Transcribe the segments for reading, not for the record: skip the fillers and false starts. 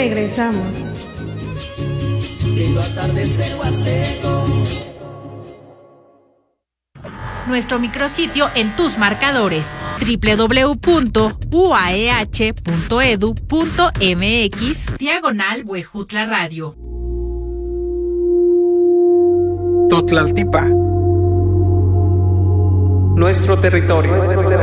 Regresamos. Lindo atardecer huasteco. Nuestro micrositio en tus marcadores: www.uaeh.edu.mx/Huejutla Radio. Totlaltipa, nuestro territorio.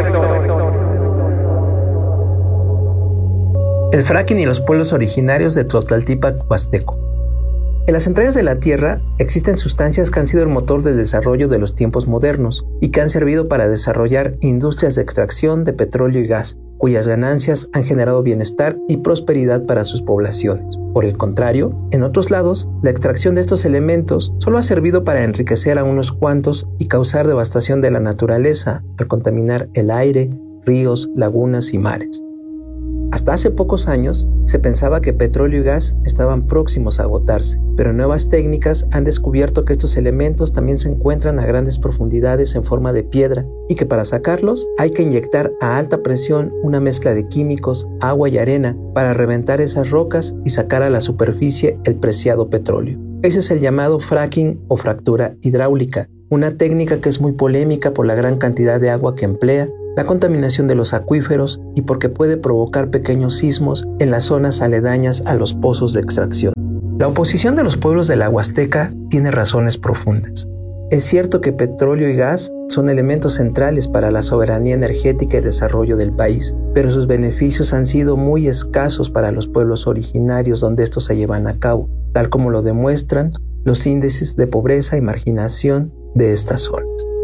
El fracking y los pueblos originarios de Totlaltipa huasteco. En las entrañas de la Tierra existen sustancias que han sido el motor del desarrollo de los tiempos modernos y que han servido para desarrollar industrias de extracción de petróleo y gas, cuyas ganancias han generado bienestar y prosperidad para sus poblaciones. Por el contrario, en otros lados, la extracción de estos elementos solo ha servido para enriquecer a unos cuantos y causar devastación de la naturaleza al contaminar el aire, ríos, lagunas y mares. Hasta hace pocos años se pensaba que petróleo y gas estaban próximos a agotarse, pero nuevas técnicas han descubierto que estos elementos también se encuentran a grandes profundidades en forma de piedra y que para sacarlos hay que inyectar a alta presión una mezcla de químicos, agua y arena para reventar esas rocas y sacar a la superficie el preciado petróleo. Ese es el llamado fracking o fractura hidráulica, una técnica que es muy polémica por la gran cantidad de agua que emplea, la contaminación de los acuíferos y porque puede provocar pequeños sismos en las zonas aledañas a los pozos de extracción. La oposición de los pueblos de la Huasteca tiene razones profundas. Es cierto que petróleo y gas son elementos centrales para la soberanía energética y desarrollo del país, pero sus beneficios han sido muy escasos para los pueblos originarios donde estos se llevan a cabo, tal como lo demuestran los índices de pobreza y marginación de estas zonas.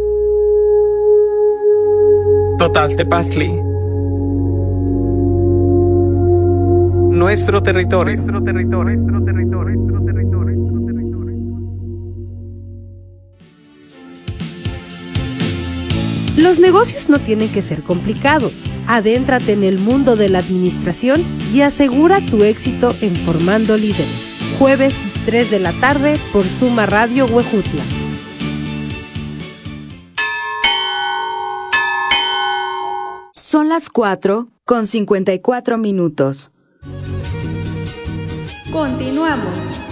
Totaltepazli, nuestro territorio. Los negocios no tienen que ser complicados. Adéntrate en el mundo de la administración y asegura tu éxito en Formando Líderes. Jueves 3 de la tarde por Suma Radio Huejutla. Son las 4:54. Continuamos.